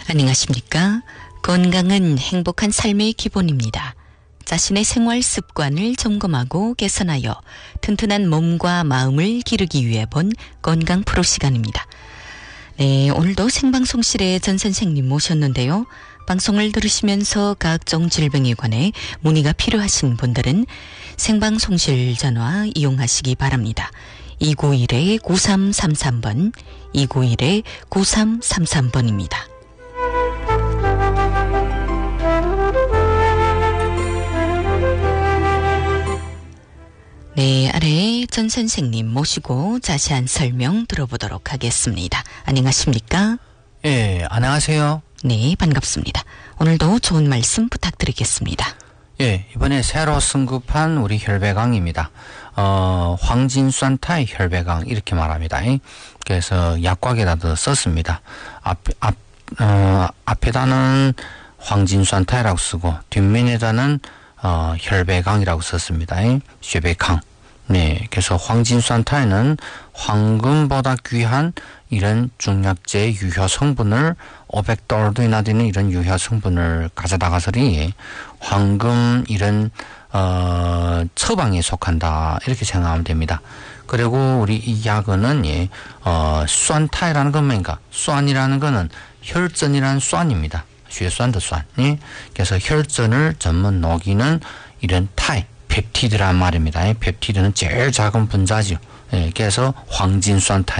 안녕하십니까? 건강은 행복한 삶의 기본입니다. 자신의 생활 습관을 점검하고 개선하여 튼튼한 몸과 마음을 기르기 위해 본 건강 프로 시간입니다. 네, 오늘도 생방송실에 전 선생님 모셨는데요. 방송을 들으시면서 각종 질병에 관해 문의가 필요하신 분들은 생방송실 전화 이용하시기 바랍니다. 291-9333번, 291-9333번입니다. 네, 아래 전 선생님 모시고 자세한 설명 들어보도록 하겠습니다. 안녕하십니까? 예, 안녕하세요. 네, 반갑습니다. 오늘도 좋은 말씀 부탁드리겠습니다. 예, 이번에 새로 승급한 우리 혈배강입니다. 황진수한타의 혈배강 이렇게 말합니다. 그래서 약곽에다도 썼습니다. 앞에다는 황진수한타이라고 쓰고 뒷면에다는 혈배강이라고 썼습니다. 血배강. 네, 그래서 황진수한타에는 황금보다 귀한 이런 중약제의 유효 성분을 500달러이나 되는 이런 유효 성분을 가져다가서리 황금 이런 처방에 속한다 이렇게 생각하면 됩니다. 그리고 우리 이 약은 쏜타이라는 건 뭔가 쏜이라는 거는 혈전이라는 쏜입니다. 血栓的쏜. 그래서 혈전을 전문 녹이는 이런 타이 펩티드란 말입니다. 펩티드는 제일 작은 분자죠. 그래서 황진수한타이